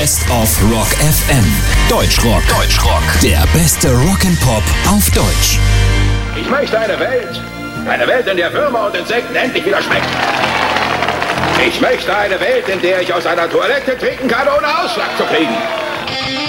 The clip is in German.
Best of Rock FM. Deutschrock. Der beste Rock'n'Pop auf Deutsch. Ich möchte eine Welt, in der Würmer und Insekten endlich wieder schmecken. Ich möchte eine Welt, in der ich aus einer Toilette trinken kann, ohne Ausschlag zu kriegen.